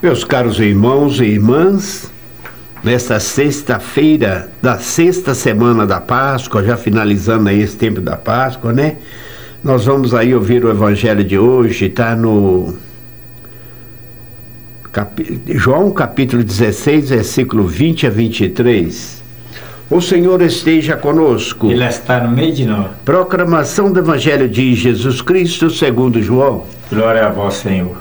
Meus caros irmãos e irmãs, nesta sexta-feira da sexta semana da Páscoa, já finalizando aí esse tempo da Páscoa, né? Nós vamos aí ouvir o evangelho de hoje, está no João capítulo 16, versículo 20 a 23. O Senhor esteja conosco. Ele está no meio de nós. Proclamação do evangelho de Jesus Cristo segundo João. Glória a vós, Senhor.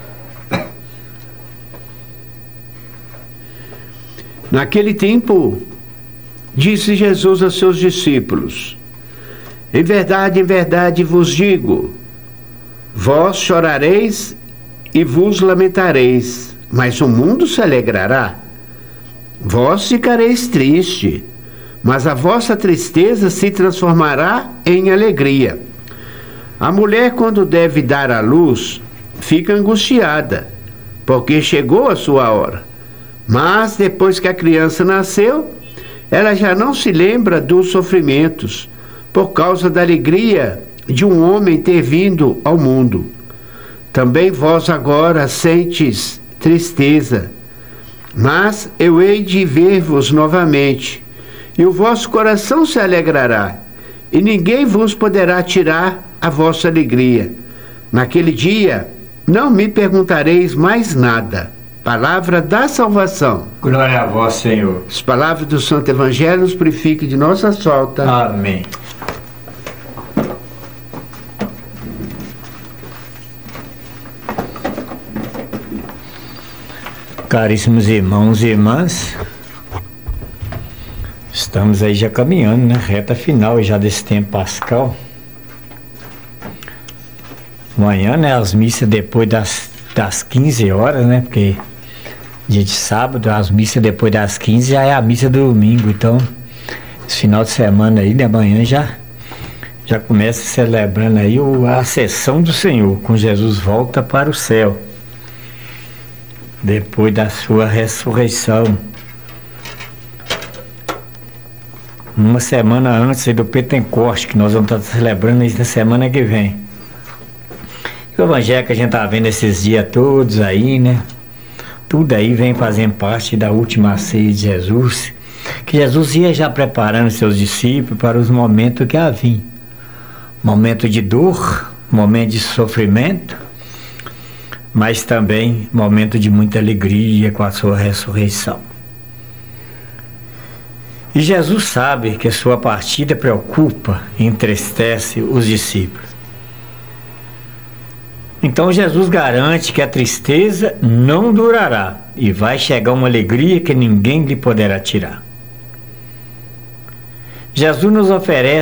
Naquele tempo, disse Jesus a seus discípulos: em verdade vos digo, vós chorareis e vos lamentareis, mas o mundo se alegrará. Vós ficareis triste, mas a vossa tristeza se transformará em alegria. A mulher, quando deve dar à luz, fica angustiada, porque chegou a sua hora. Mas depois que a criança nasceu, ela já não se lembra dos sofrimentos, por causa da alegria de um homem ter vindo ao mundo. Também vós agora sentes tristeza, mas eu hei de ver-vos novamente, e o vosso coração se alegrará, e ninguém vos poderá tirar a vossa alegria. Naquele dia não me perguntareis mais nada. Palavra da salvação. Glória a vós, Senhor. As palavras do Santo Evangelho nos purifiquem de nossa falta. Amém. Caríssimos irmãos e irmãs, estamos aí já caminhando, né? Reta final já desse tempo pascal. Amanhã, né? As missas depois das 15 horas, né? Porque dia de sábado, as missas depois das 15 já é a missa do domingo. Então, esse final de semana aí, de amanhã já começa celebrando aí a sessão do Senhor, com Jesus volta para o céu, depois da sua ressurreição. Uma semana antes aí do Pentecoste, que nós vamos estar celebrando isso na semana que vem. O evangelho que a gente tá vendo esses dias todos aí, né? Tudo aí vem fazendo parte da última ceia de Jesus, que Jesus ia já preparando seus discípulos para os momentos que haviam. Momento de dor, momento de sofrimento, mas também momento de muita alegria com a sua ressurreição. E Jesus sabe que a sua partida preocupa e entristece os discípulos. Então Jesus garante que a tristeza não durará e vai chegar uma alegria que ninguém lhe poderá tirar. Jesus nos oferece